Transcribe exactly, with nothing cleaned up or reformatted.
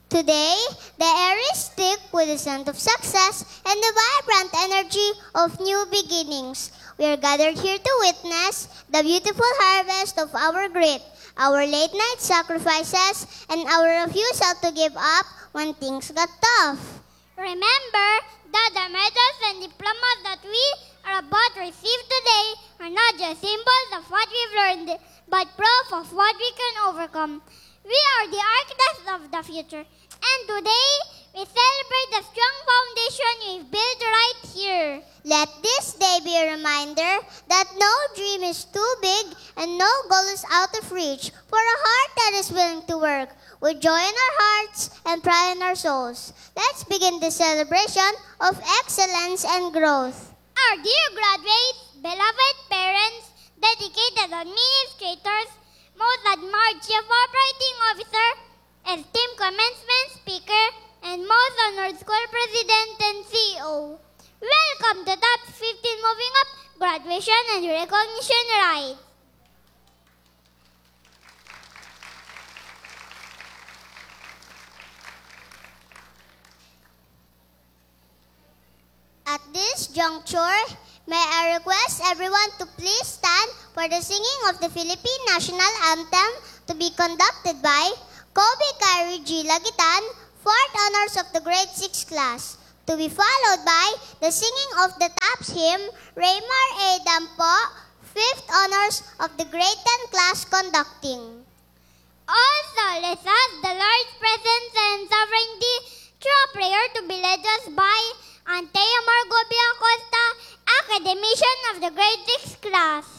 Today, the air is thick with the scent of success and the vibrant energy of new beginnings. We are gathered here to witness the beautiful harvest of our grit, our late-night sacrifices, and our refusal to give up when things got tough. Remember that the medals and diplomas that we are about to receive today are not just symbols of what we've learned, but proof of what we can overcome. We are the architects of the future, and today we celebrate the strong foundation we've built right here. Let this day be a reminder that no dream is too big and no goal is out of reach for a heart that is willing to work with joy in our hearts and pride in our souls. Let's begin the celebration of excellence and growth. Our dear graduates, beloved parents, dedicated administrators, most admired Chief Operating Officer, esteemed commencement speaker, and most honored school president and C E O. Welcome to Top fifteen Moving Up Graduation and Recognition Rites. At this juncture, may I request everyone to please stand for the singing of the Philippine National Anthem to be conducted by Kobe Kyrie G. Lagitan, fourth honors of the grade six class, to be followed by the singing of the TAPS hymn, Raymar A. Dampo, fifth honors of the grade ten class conducting. Also, let's ask the Lord's presence and sovereignty through a prayer to be led us by Antea Margobia Acosta, academician of the grade six class.